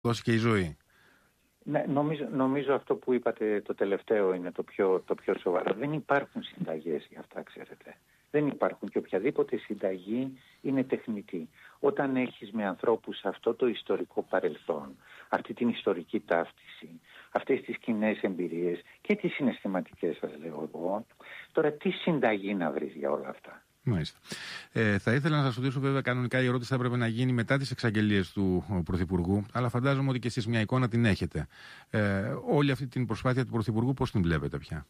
δώσει και η ζωή. Ναι, νομίζω αυτό που είπατε το τελευταίο είναι το πιο σοβαρό. Δεν υπάρχουν συνταγές για αυτά, ξέρετε. Δεν υπάρχουν, και οποιαδήποτε συνταγή είναι τεχνητή. Όταν έχεις με ανθρώπους αυτό το ιστορικό παρελθόν, αυτή την ιστορική ταύτιση, αυτές τις κοινές εμπειρίες και τις συναισθηματικές, σας λέω εγώ, τώρα τι συνταγή να βρεις για όλα αυτά. Μάλιστα. Θα ήθελα να σας ρωτήσω, βέβαια, κανονικά η ερώτηση θα έπρεπε να γίνει μετά τις εξαγγελίες του Πρωθυπουργού, αλλά φαντάζομαι ότι και εσείς μια εικόνα την έχετε. Όλη αυτή την προσπάθεια του Πρωθυπουργού πώς την βλέπετε πια?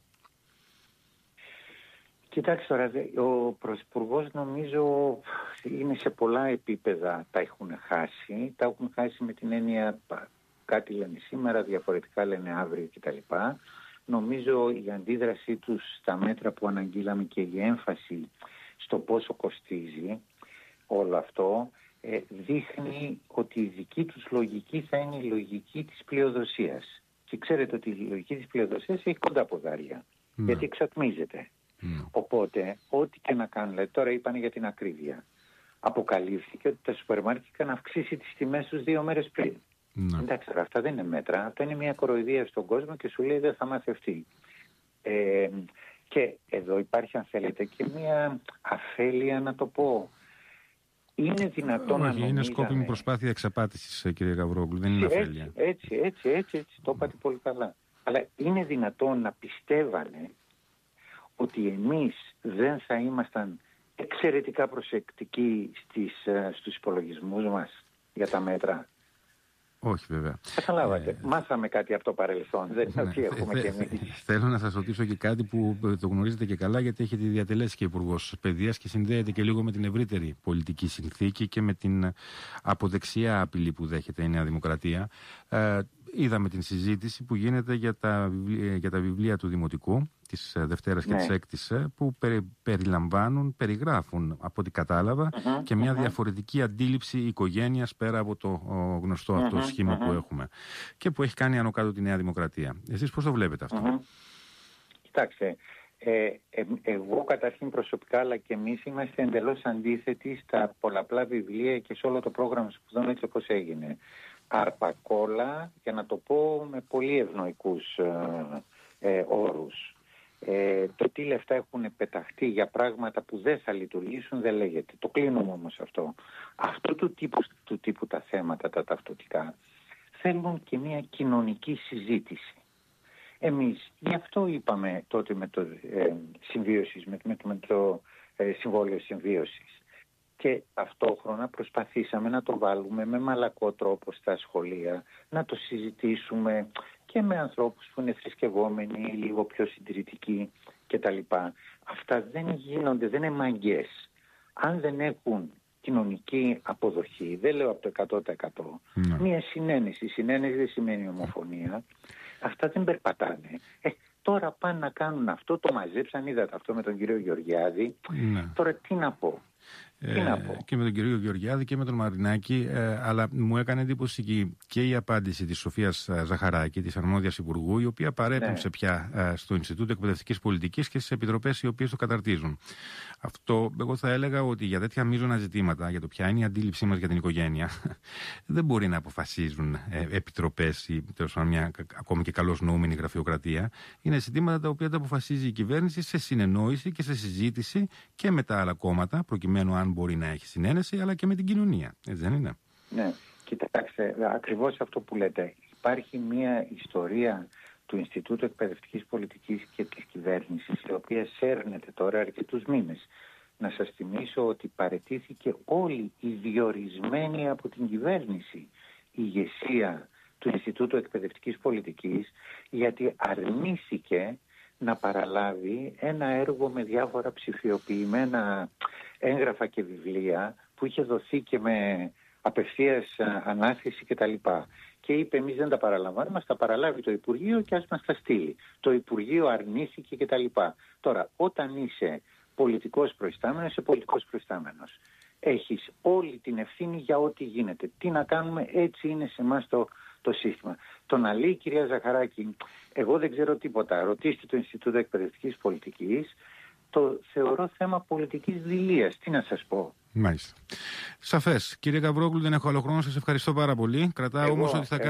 Κοιτάξτε τώρα, ο Πρωθυπουργός νομίζω είναι σε πολλά επίπεδα τα έχουν χάσει. Τα έχουν χάσει με την έννοια κάτι λένε σήμερα, διαφορετικά λένε αύριο κτλ. Νομίζω η αντίδρασή τους στα μέτρα που αναγγείλαμε και η έμφαση στο πόσο κοστίζει όλο αυτό δείχνει ότι η δική τους λογική θα είναι η λογική της πλειοδοσίας. Και ξέρετε ότι η λογική της πλειοδοσίας έχει κοντά ποδάρια, γιατί εξατμίζεται. Οπότε, ό,τι και να κάνουν, δηλαδή τώρα είπανε για την ακρίβεια. Αποκαλύφθηκε ότι τα σούπερ μάρκετ είχαν αυξήσει τις τιμές τους 2 μέρες πριν. Εντάξει, αυτά δεν είναι μέτρα. Αυτό είναι μια κοροϊδία στον κόσμο και σου λέει δεν θα μαθευτεί. Και εδώ υπάρχει, αν θέλετε, και μια αφέλεια να το πω. Είναι δυνατόν να νομίζαμε... Είναι σκόπιμη προσπάθεια εξαπάτησης, κύριε Γαβρόγλου, δεν είναι αφέλεια. Έτσι, το είπατε πολύ καλά. Αλλά είναι δυνατόν να πιστεύανε ότι εμείς δεν θα ήμασταν εξαιρετικά προσεκτικοί στους υπολογισμούς μας για τα μέτρα? Όχι, βέβαια. Καταλάβατε. Μάθαμε κάτι από το παρελθόν. Δεν είναι ότι έχουμε και εμείς. Θέλω να σας ρωτήσω και κάτι που το γνωρίζετε και καλά, γιατί έχετε διατελέσει και Υπουργός Παιδείας και συνδέεται και λίγο με την ευρύτερη πολιτική συνθήκη και με την αποδεξιά απειλή που δέχεται η Νέα Δημοκρατία. Είδαμε την συζήτηση που γίνεται για τα βιβλία του Δημοτικού της Δευτέρας και της Έκτης, που περιγράφουν από ό,τι κατάλαβα και μια διαφορετική αντίληψη οικογένειας πέρα από το γνωστό αυτό σχήμα που έχουμε και που έχει κάνει άνω κάτω τη Νέα Δημοκρατία. Εσείς πώς το βλέπετε αυτό? Κοιτάξτε, εγώ καταρχήν προσωπικά αλλά και εμείς είμαστε εντελώς αντίθετοι στα πολλαπλά βιβλία και σε όλο το πρόγραμμα σπουδών έτσι όπως έγινε. Αρπακόλα, για να το πω με πολύ ευνοϊκούς όρους. Το τι λεφτά έχουν πεταχτεί για πράγματα που δεν θα λειτουργήσουν δεν λέγεται. Το κλείνουμε όμως αυτό. Αυτό του τύπου τα θέματα, τα ταυτοτικά, θέλουν και μια κοινωνική συζήτηση. Εμείς γι' αυτό είπαμε τότε με το συμβόλαιο συμβίωσης. Και ταυτόχρονα προσπαθήσαμε να το βάλουμε με μαλακό τρόπο στα σχολεία, να το συζητήσουμε και με ανθρώπους που είναι θρησκευόμενοι, λίγο πιο συντηρητικοί κτλ. Αυτά δεν γίνονται, δεν είναι μαγκές. Αν δεν έχουν κοινωνική αποδοχή, δεν λέω από το 100%, μια συνένεση δεν σημαίνει ομοφωνία, αυτά δεν περπατάνε. Τώρα πάνε να κάνουν αυτό, το μαζέψαν, είδατε αυτό με τον κύριο Γεωργιάδη, τώρα τι να πω. Και με τον κύριο Γεωργιάδη και με τον Μαρινάκη, αλλά μου έκανε εντύπωση και η απάντηση της Σοφίας Ζαχαράκη, της αρμόδιας υπουργού, η οποία παρέπεμψε πια στο Ινστιτούτο Εκπαιδευτικής Πολιτικής και στις επιτροπές οι οποίες το καταρτίζουν. Αυτό, εγώ θα έλεγα ότι για τέτοια μείζωνα ζητήματα, για το ποια είναι η αντίληψή μας για την οικογένεια, δεν μπορεί να αποφασίζουν επιτροπές ή τέλος πάντων μια ακόμη και καλώς νοούμενη γραφειοκρατία. Είναι ζητήματα τα οποία τα αποφασίζει η κυβέρνηση σε συνεννόηση και σε συζήτηση και με τα άλλα κόμματα, προκειμένου αν μπορεί να έχει συνένεση, αλλά και με την κοινωνία. Έτσι δεν είναι? Ναι, κοιτάξτε, ακριβώς αυτό που λέτε. Υπάρχει μια ιστορία του Ινστιτούτου Εκπαιδευτικής Πολιτικής και της κυβέρνησης, η οποία σέρνεται τώρα αρκετούς μήνες. Να σας θυμίσω ότι παραιτήθηκε όλη η διορισμένη από την κυβέρνηση η ηγεσία του Ινστιτούτου Εκπαιδευτικής Πολιτικής, γιατί αρνήθηκε να παραλάβει ένα έργο με διάφορα ψηφιοποιημένα έγγραφα και βιβλία που είχε δοθεί και με απευθείας ανάθεση κτλ. Και είπε εμείς δεν τα παραλαμβάνουμε, μας τα παραλάβει το Υπουργείο και ας μας τα στείλει. Το Υπουργείο αρνήθηκε κτλ. Τώρα, όταν είσαι πολιτικός προϊστάμενος, είσαι πολιτικός προϊστάμενος. Έχεις όλη την ευθύνη για ό,τι γίνεται. Τι να κάνουμε, έτσι είναι σε εμάς το σύστημα. Το να λέει η κυρία Ζαχαράκη, εγώ δεν ξέρω τίποτα, ρωτήστε το Ινστιτούτο Εκπαιδευτικής Πολιτικής, το θεωρώ θέμα πολιτικής δειλίας. Τι να σας πω. Μάλιστα. Σαφές. Κύριε Γαβρόγλου, δεν έχω άλλο χρόνο. Σας ευχαριστώ πάρα πολύ. Κρατάω όμως ότι θα